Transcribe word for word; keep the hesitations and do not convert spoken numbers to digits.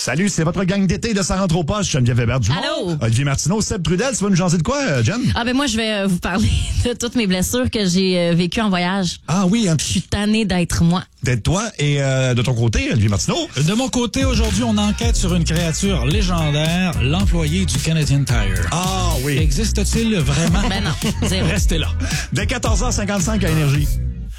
Salut, c'est votre gang d'été de Ça rentre au poste. Geneviève Hébert-Dumont. Allô? Olivier Martineau, Seb Trudel. Tu vas nous jaser de quoi, euh, Jen? Ah ben moi, je vais euh, vous parler de toutes mes blessures que j'ai euh, vécues en voyage. Ah oui, hein, Je suis tannée d'être moi. d'être toi. Et euh, de ton côté, Olivier Martineau? De mon côté, aujourd'hui, on enquête sur une créature légendaire, l'employé du Canadian Tire. Ah oui. Existe-t-il vraiment? Ben non, zéro. Restez là. Dès quatorze heures cinquante-cinq à Énergie.